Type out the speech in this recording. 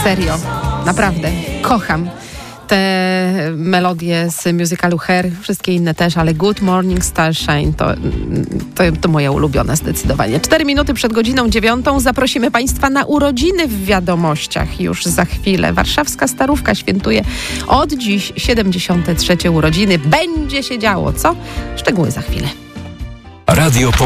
Serio, naprawdę, kocham te melodie z musicalu Hair, wszystkie inne też, ale Good Morning Starshine to moje ulubione zdecydowanie. 4 minuty przed godziną 9 zaprosimy Państwa na urodziny w wiadomościach już za chwilę. Warszawska Starówka świętuje od dziś 73. urodziny. Będzie się działo, co? Szczegóły za chwilę. Radio